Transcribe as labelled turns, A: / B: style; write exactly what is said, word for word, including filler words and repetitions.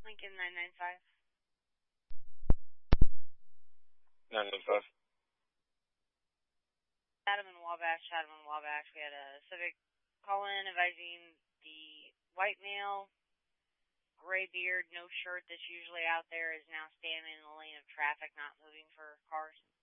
A: Lincoln nine nine five.
B: nine nine five.
A: Adam and Wabash, Adam and Wabash. We had a Civic call in advising the white male, gray beard, no shirt that's usually out there is now standing in the lane of traffic, not moving for cars.